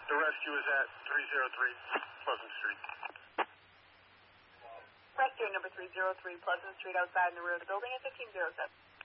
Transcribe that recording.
The rescue is at 303 Pleasant Street. Rescue number 303 Pleasant Street outside in the rear of the building at 1507.